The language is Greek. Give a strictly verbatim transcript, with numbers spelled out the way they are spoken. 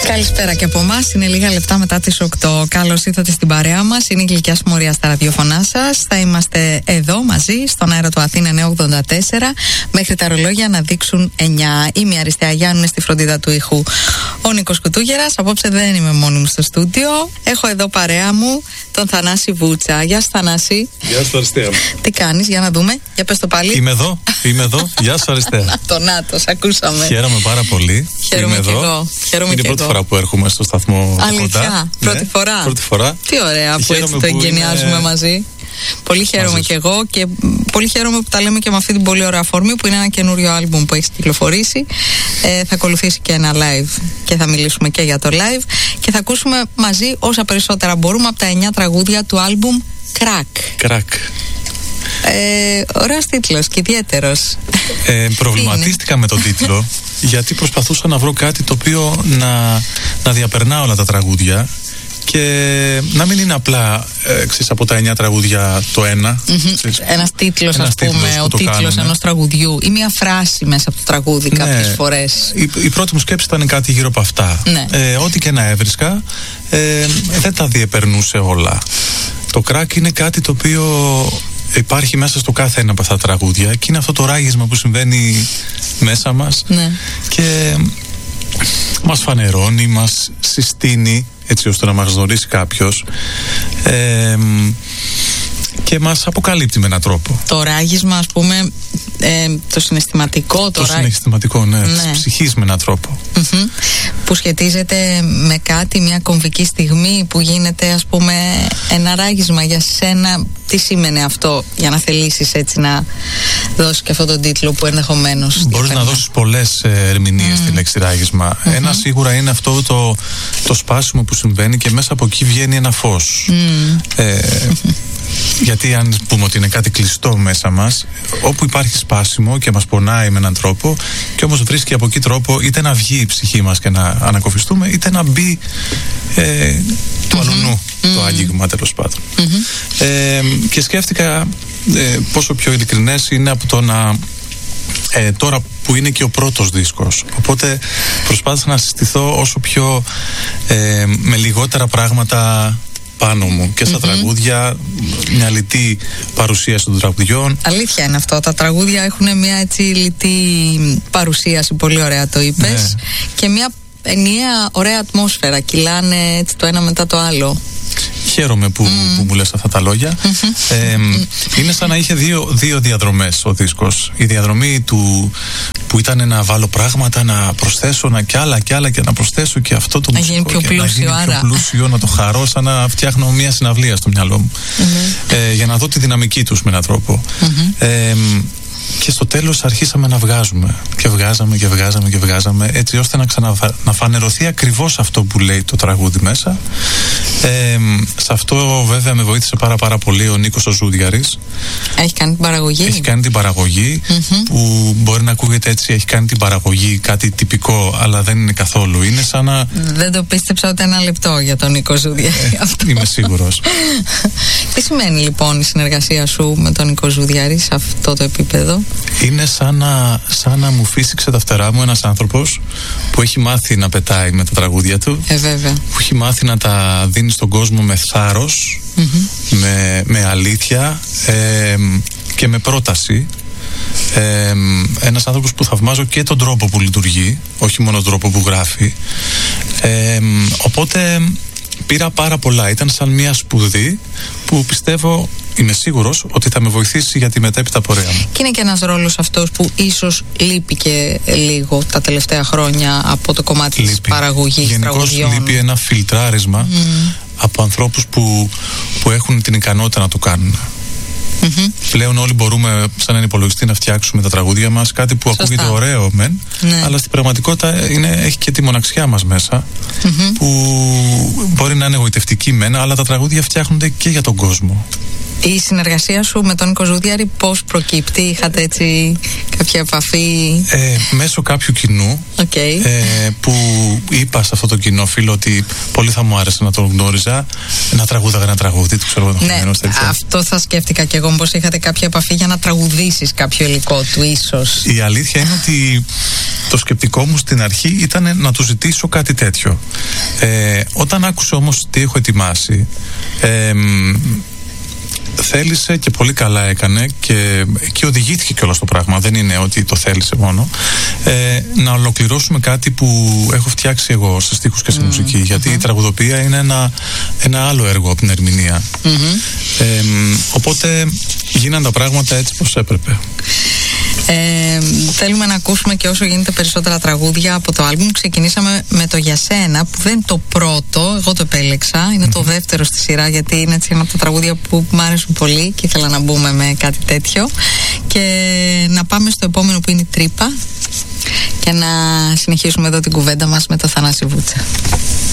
Καλησπέρα και από εμάς. Είναι λίγα λεπτά μετά τις οκτώ. Καλώς ήρθατε στην παρέα μας. Είναι η Γλυκιά Συμμορία στα ραδιοφωνά σας. Θα είμαστε εδώ μαζί στον αέρα του Αθήνα εννιακόσια ογδόντα τέσσερα μέχρι τα ρολόγια να δείξουν εννιά. Είμαι η Αριστεία Γιάννου στη φροντίδα του ήχου. Ο Νίκος Κουτούγερας. Απόψε δεν είμαι μόνη μου στο στούντιο. Έχω εδώ παρέα μου τον Θανάση Βούτσα. Γεια σου, Θανάση. Γεια σου, Αριστεία. Τι κάνεις, για να δούμε. Για πες το πάλι. Είμαι εδώ. Είμαι εδώ. Γεια σου, Αριστεία. Να το, να το, σ' ακούσαμε. Χαίρομαι πάρα πολύ. Χαίρομαι είμαι και εδώ. εγώ. Χαίρομαι Είναι η και πρώτη εγώ. φορά που έρχομαι στο σταθμό. Αλήθεια, κοντά. πρώτη Ναι, φορά. Πρώτη φορά. Τι ωραία που Χαίρομαι έτσι το που εγκαινιάζουμε είναι... μαζί. Πολύ χαίρομαι μαζί και εγώ και πολύ χαίρομαι που τα λέμε και με αυτή την πολύ ωραία αφορμή που είναι ένα καινούριο άλμπουμ που έχει κυκλοφορήσει. Ε, θα ακολουθήσει και ένα live και θα μιλήσουμε και για το live και θα ακούσουμε μαζί όσα περισσότερα μπορούμε από τα εννιά τραγούδια του άλμπουμ Crack. Crack. Ε, ωραίος τίτλος και ιδιαίτερος. Ε, προβληματίστηκα με τον τίτλο γιατί προσπαθούσα να βρω κάτι το οποίο να, να διαπερνά όλα τα τραγούδια και να μην είναι απλά ε, ξέρεις, από τα εννιά τραγούδια το ένα. Mm-hmm. Ένας τίτλος, ας πούμε, τίτλος ο τίτλος ενός τραγουδιού ή μια φράση μέσα από το τραγούδι, ναι, κάποιες φορές. Η, η πρώτη μου σκέψη ήταν κάτι γύρω από αυτά. Ναι. Ε, ό,τι και να έβρισκα, ε, δεν τα διεπερνούσε όλα. Το crack είναι κάτι το οποίο υπάρχει μέσα στο κάθε ένα από αυτά τα τραγούδια και είναι αυτό το ράγισμα που συμβαίνει μέσα μας, ναι, και μας φανερώνει, μας συστήνει έτσι ώστε να μας γνωρίσει κάποιος ε, και μας αποκαλύπτει με έναν τρόπο. Το ράγισμα, ας πούμε, ε, το συναισθηματικό, το, το ρά... συναισθηματικό, ναι, ναι, της ψυχής με έναν τρόπο. Mm-hmm. Που σχετίζεται με κάτι, μια κομβική στιγμή που γίνεται, ας πούμε, ένα ράγισμα για σένα. Τι σήμαινε αυτό για να θελήσεις έτσι να δώσεις και αυτόν τον τίτλο που ενδεχομένως μπορείς να δώσεις πολλές ε, ερμηνείες mm. στη λέξη ράγισμα. Mm-hmm. Ένα σίγουρα είναι αυτό το, το σπάσιμο που συμβαίνει και μέσα από εκεί βγαίνει ένα φως. Mm. Ε, mm-hmm. Γιατί αν πούμε ότι είναι κάτι κλειστό μέσα μας, όπου υπάρχει σπάσιμο και μας πονάει με έναν τρόπο και όμως βρίσκει από εκεί τρόπο είτε να βγει η ψυχή μας και να ανακοφιστούμε είτε να μπει ε, του mm-hmm. αλουνού mm-hmm. το άγγιγμα, τέλος πάντων. Mm-hmm. ε, και σκέφτηκα ε, πόσο πιο ειλικρινές είναι από το να ε, τώρα που είναι και ο πρώτος δίσκος, οπότε προσπάθησα να συστηθώ όσο πιο ε, με λιγότερα πράγματα πάνω μου και στα mm-hmm. τραγούδια, μια λιτή παρουσίαση των τραγουδιών. Αλήθεια είναι αυτό, τα τραγούδια έχουν μια έτσι λιτή παρουσίαση, πολύ ωραία το είπες, ναι, και μια ενιαία ωραία ατμόσφαιρα, κυλάνε έτσι το ένα μετά το άλλο. Χαίρομαι που, mm. που μου λες αυτά τα λόγια. Mm-hmm. Ε, είναι σαν να είχε δύο, δύο διαδρομές ο δίσκος. Η διαδρομή του που ήταν να βάλω πράγματα, να προσθέσω να κι άλλα κι άλλα και να προσθέσω και αυτό το να μουσικό γίνει πιο και πλούσιο, να γίνει άρα. πιο πλούσιο, να το χαρώ σαν να φτιάχνω μια συναυλία στο μυαλό μου. Mm-hmm. Ε, για να δω τη δυναμική τους με έναν τρόπο. Mm-hmm. Ε, και στο τέλος αρχίσαμε να βγάζουμε και βγάζαμε και βγάζαμε και βγάζαμε έτσι ώστε να ξαναφανερωθεί ακριβώς αυτό που λέει το τραγούδι μέσα. Ε, σε αυτό βέβαια με βοήθησε πάρα πάρα πολύ ο Νίκος ο Ζούδιαρης. Έχει κάνει την παραγωγή. Έχει κάνει την παραγωγή mm-hmm. που μπορεί να ακούγεται έτσι, έχει κάνει την παραγωγή κάτι τυπικό, αλλά δεν είναι καθόλου. Είναι σαν να... Δεν το πίστεψα ούτε ένα λεπτό για τον Νίκο Ζούδιαρη. Ε, είμαι σίγουρος. Τι σημαίνει λοιπόν η συνεργασία σου με τον Νίκο Ζούδιαρη σε αυτό το επίπεδο? Είναι σαν να, σαν να μου φύσηξε τα φτερά μου ένας άνθρωπος που έχει μάθει να πετάει με τα τραγούδια του, ε, βέβαια. που έχει μάθει να τα δίνει στον κόσμο με θάρρος, mm-hmm. με, με αλήθεια ε, και με πρόταση. Ε, ένας άνθρωπος που θαυμάζω και τον τρόπο που λειτουργεί, όχι μόνο τον τρόπο που γράφει. Ε, οπότε πήρα πάρα πολλά. Ήταν σαν μια σπουδή που πιστεύω, είμαι σίγουρος ότι θα με βοηθήσει για τη μετέπειτα πορεία μου. Και είναι και ένας ρόλος αυτός που ίσως λείπει και λίγο τα τελευταία χρόνια από το κομμάτι λείπει. Της παραγωγής γενικώς τραγουδιών. Λείπει ένα φιλτράρισμα mm. από ανθρώπους που, που έχουν την ικανότητα να το κάνουν. Mm-hmm. Πλέον όλοι μπορούμε σαν έναν υπολογιστή να φτιάξουμε τα τραγούδια μας, κάτι που σωστά. Ακούγεται ωραίο μεν, ναι. αλλά στην πραγματικότητα είναι, έχει και τη μοναξιά μας μέσα, mm-hmm. που μπορεί να είναι εγωιτευτική μεν, αλλά τα τραγούδια φτιάχνονται και για τον κόσμο. Η συνεργασία σου με τον Νίκο Ζούδιαρη πώς προκύπτει, είχατε έτσι κάποια επαφή? Ε, μέσω κάποιου κοινού, okay. ε, που είπα σε αυτό το κοινό φίλο ότι πολύ θα μου άρεσε να τον γνώριζα, να τραγούδαγα ένα τραγούδι, το ξέρω ναι, αυτό θα σκέφτηκα κι εγώ, πως είχατε κάποια επαφή για να τραγουδήσεις κάποιο υλικό του ίσως. Η αλήθεια είναι ότι το σκεπτικό μου στην αρχή ήταν να του ζητήσω κάτι τέτοιο. Ε, όταν άκουσε όμως τι έχω ετοιμάσει, ε, θέλησε και πολύ καλά έκανε και εκεί οδηγήθηκε κιόλας το πράγμα, δεν είναι ότι το θέλησε μόνο, ε, να ολοκληρώσουμε κάτι που έχω φτιάξει εγώ σε στίχους και σε mm. μουσική, γιατί mm-hmm. η τραγουδοποιία είναι ένα, ένα άλλο έργο από την ερμηνεία. Mm-hmm. ε, οπότε γίναν τα πράγματα έτσι πως έπρεπε. Ε, θέλουμε να ακούσουμε και όσο γίνεται περισσότερα τραγούδια από το άλμπουμ. Ξεκινήσαμε με το Για Σένα, που δεν είναι το πρώτο, εγώ το επέλεξα, είναι mm-hmm. το δεύτερο στη σειρά, γιατί είναι έτσι ένα από τα τραγούδια που μου άρεσαν πολύ και ήθελα να μπούμε με κάτι τέτοιο. Και να πάμε στο επόμενο που είναι η Τρύπα και να συνεχίσουμε εδώ την κουβέντα μας με το Θανάση Βούτσα.